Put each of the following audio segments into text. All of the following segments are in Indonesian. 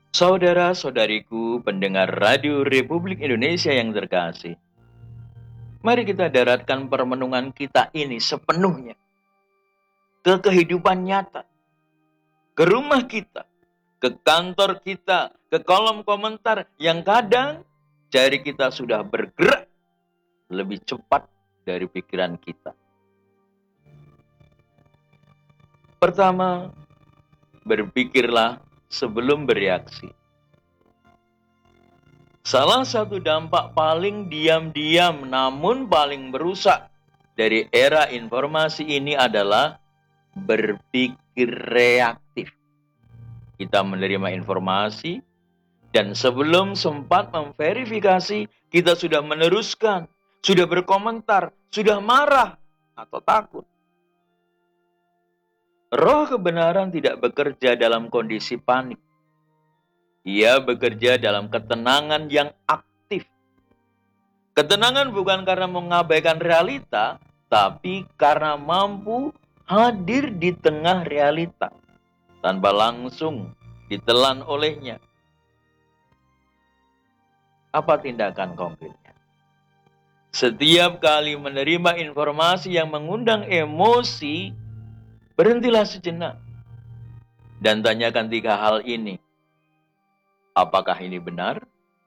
Saudara-saudariku pendengar Radio Republik Indonesia yang terkasih, mari kita daratkan permenungan kita ini sepenuhnya ke kehidupan nyata, ke rumah kita, ke kantor kita, ke kolom komentar yang kadang jari kita sudah bergerak lebih cepat dari pikiran kita. Pertama, berpikirlah sebelum bereaksi. Salah satu dampak paling diam-diam namun paling merusak dari era informasi ini adalah berpikir reaktif. Kita menerima informasi dan sebelum sempat memverifikasi, kita sudah meneruskan, sudah berkomentar, sudah marah atau takut. Roh kebenaran tidak bekerja dalam kondisi panik. Ia bekerja dalam ketenangan yang aktif. Ketenangan bukan karena mengabaikan realita, tapi karena mampu hadir di tengah realita, tanpa langsung ditelan olehnya. Apa tindakan konkretnya? Setiap kali menerima informasi yang mengundang emosi, berhentilah sejenak dan tanyakan 3 hal ini. Apakah ini benar?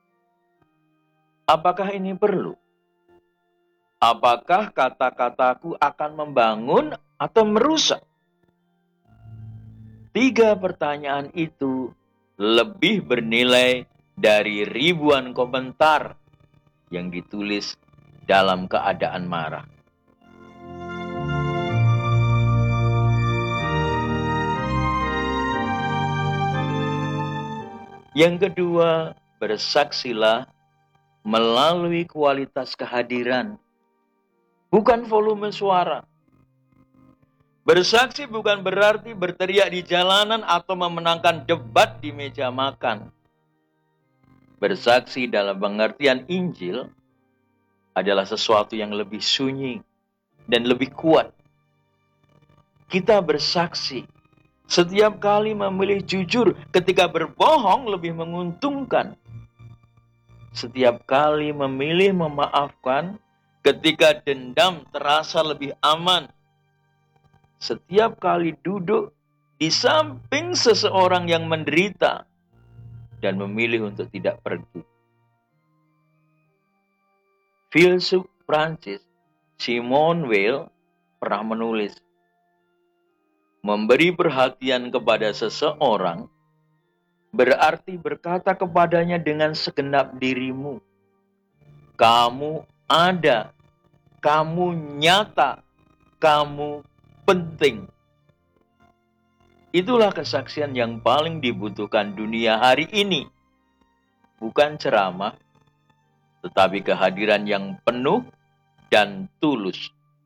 Apakah ini perlu? Apakah kata-kataku akan membangun atau merusak? 3 pertanyaan itu lebih bernilai dari ribuan komentar yang ditulis dalam keadaan marah. Yang kedua, bersaksilah melalui kualitas kehadiran, bukan volume suara. Bersaksi bukan berarti berteriak di jalanan atau memenangkan debat di meja makan. Bersaksi dalam pengertian Injil adalah sesuatu yang lebih sunyi dan lebih kuat. Kita bersaksi setiap kali memilih jujur, ketika berbohong lebih menguntungkan. Setiap kali memilih memaafkan, ketika dendam terasa lebih aman. Setiap kali duduk di samping seseorang yang menderita dan memilih untuk tidak pergi. Filsuf Prancis Simone Weil pernah menulis, memberi perhatian kepada seseorang berarti berkata kepadanya dengan segenap dirimu, kamu ada, kamu nyata, kamu penting. Itulah kesaksian yang paling dibutuhkan dunia hari ini. Bukan ceramah, tetapi kehadiran yang penuh dan tulus.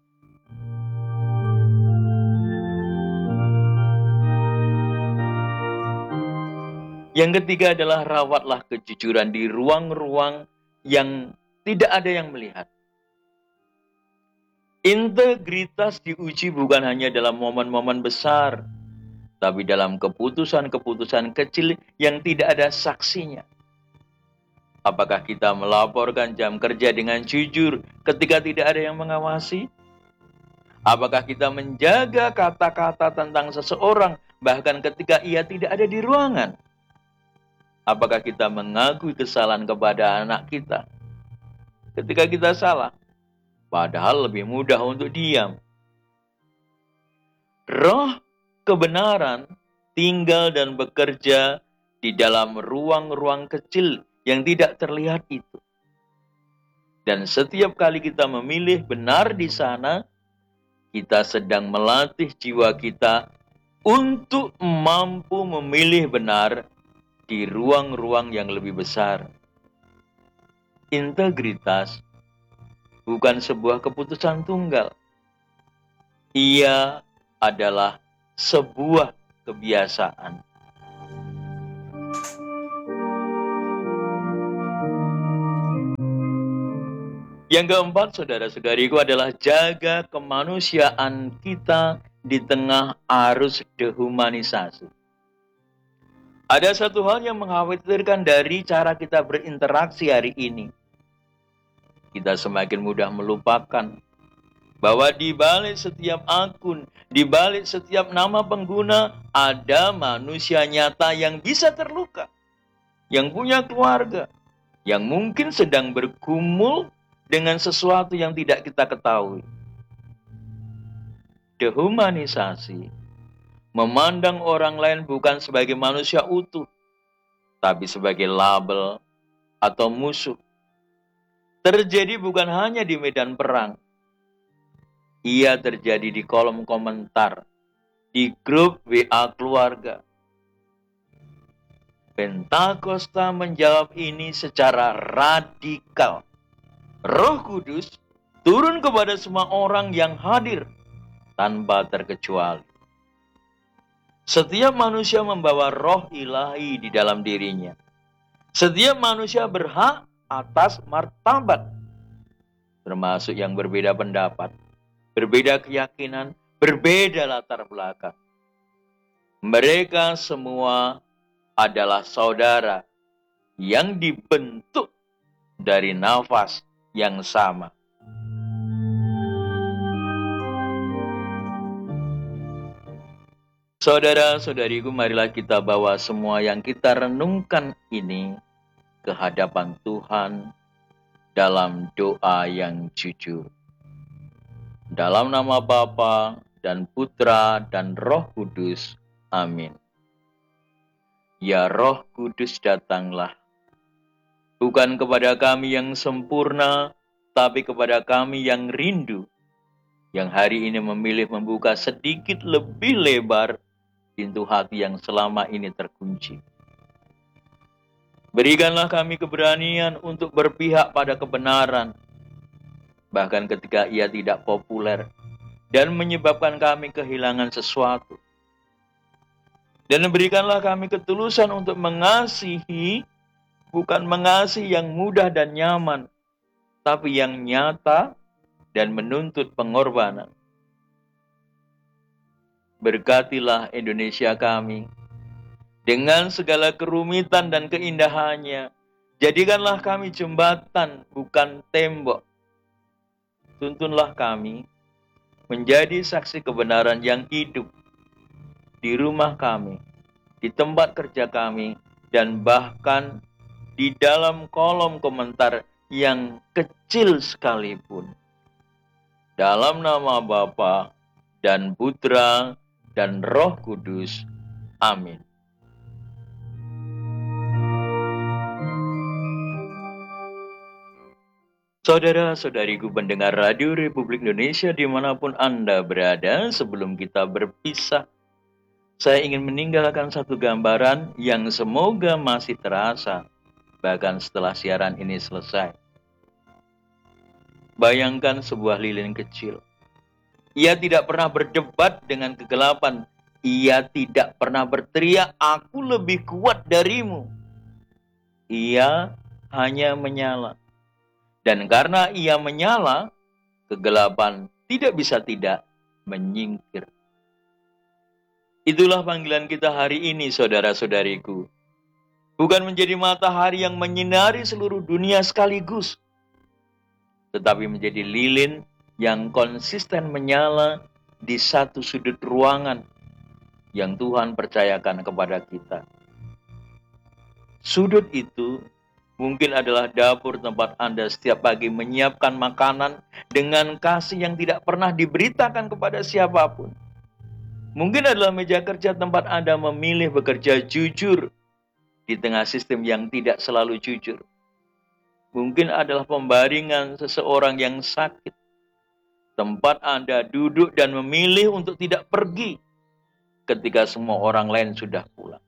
Yang ketiga adalah rawatlah kejujuran di ruang-ruang yang tidak ada yang melihat. Integritas diuji bukan hanya dalam momen-momen besar, tapi dalam keputusan-keputusan kecil yang tidak ada saksinya. Apakah kita melaporkan jam kerja dengan jujur ketika tidak ada yang mengawasi? Apakah kita menjaga kata-kata tentang seseorang bahkan ketika ia tidak ada di ruangan? Apakah kita mengakui kesalahan kepada anak kita ketika kita salah? Padahal lebih mudah untuk diam. Roh kebenaran tinggal dan bekerja di dalam ruang-ruang kecil yang tidak terlihat itu. Dan setiap kali kita memilih benar di sana, kita sedang melatih jiwa kita untuk mampu memilih benar di ruang-ruang yang lebih besar. Integritas bukan sebuah keputusan tunggal. Ia adalah sebuah kebiasaan. Yang keempat, saudara-saudariku, adalah jaga kemanusiaan kita di tengah arus dehumanisasi. Ada satu hal yang mengkhawatirkan dari cara kita berinteraksi hari ini. Kita semakin mudah melupakan bahwa di balik setiap akun, di balik setiap nama pengguna, ada manusia nyata yang bisa terluka, yang punya keluarga, yang mungkin sedang bergumul dengan sesuatu yang tidak kita ketahui. Dehumanisasi, memandang orang lain bukan sebagai manusia utuh, tapi sebagai label atau musuh. Terjadi bukan hanya di medan perang, ia terjadi di kolom komentar, di grup WA keluarga. Pentakosta menjawab ini secara radikal. Roh Kudus turun kepada semua orang yang hadir tanpa terkecuali. Setiap manusia membawa roh ilahi di dalam dirinya. Setiap manusia berhak atas martabat, termasuk yang berbeda pendapat, berbeda keyakinan, berbeda latar belakang. Mereka semua adalah saudara yang dibentuk dari nafas yang sama. Saudara-saudariku, marilah kita bawa semua yang kita renungkan ini ke hadapan Tuhan dalam doa yang jujur. Dalam nama Bapa dan Putra dan Roh Kudus. Amin. Ya Roh Kudus, datanglah. Bukan kepada kami yang sempurna, tapi kepada kami yang rindu, yang hari ini memilih membuka sedikit lebih lebar pintu hati yang selama ini terkunci. Berikanlah kami keberanian untuk berpihak pada kebenaran, bahkan ketika ia tidak populer dan menyebabkan kami kehilangan sesuatu. Dan berikanlah kami ketulusan untuk mengasihi, bukan mengasihi yang mudah dan nyaman, tapi yang nyata dan menuntut pengorbanan. Berkatilah Indonesia kami dengan segala kerumitan dan keindahannya. Jadikanlah kami jembatan, bukan tembok. Tuntunlah kami menjadi saksi kebenaran yang hidup di rumah kami, di tempat kerja kami, dan bahkan di dalam kolom komentar yang kecil sekalipun. Dalam nama Bapa dan Putra dan Roh Kudus. Amin. Saudara-saudariku pendengar Radio Republik Indonesia dimanapun Anda berada, sebelum kita berpisah, saya ingin meninggalkan satu gambaran yang semoga masih terasa, bahkan setelah siaran ini selesai. Bayangkan sebuah lilin kecil. Ia tidak pernah berdebat dengan kegelapan. Ia tidak pernah berteriak, "Aku lebih kuat darimu." Ia hanya menyala. Dan karena ia menyala, kegelapan tidak bisa tidak menyingkir. Itulah panggilan kita hari ini, saudara-saudariku. Bukan menjadi matahari yang menyinari seluruh dunia sekaligus, tetapi menjadi lilin yang konsisten menyala di satu sudut ruangan yang Tuhan percayakan kepada kita. Sudut itu mungkin adalah dapur tempat Anda setiap pagi menyiapkan makanan dengan kasih yang tidak pernah diberitakan kepada siapapun. Mungkin adalah meja kerja tempat Anda memilih bekerja jujur di tengah sistem yang tidak selalu jujur. Mungkin adalah pembaringan seseorang yang sakit, tempat Anda duduk dan memilih untuk tidak pergi ketika semua orang lain sudah pulang.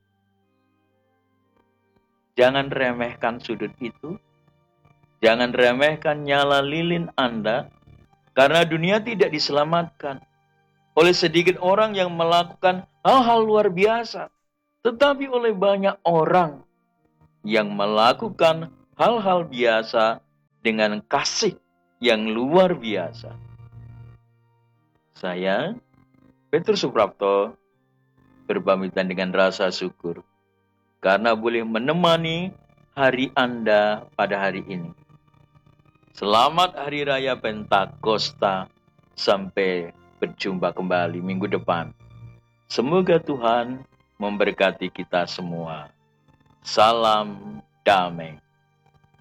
Jangan remehkan sudut itu. Jangan remehkan nyala lilin Anda, karena dunia tidak diselamatkan oleh sedikit orang yang melakukan hal-hal luar biasa, tetapi oleh banyak orang yang melakukan hal-hal biasa dengan kasih yang luar biasa. Saya, Petrus Suprapto, berpamitan dengan rasa syukur. karena boleh menemani hari Anda pada hari ini. Selamat Hari Raya Pentakosta. Sampai berjumpa kembali minggu depan. Semoga Tuhan memberkati kita semua. Salam damai.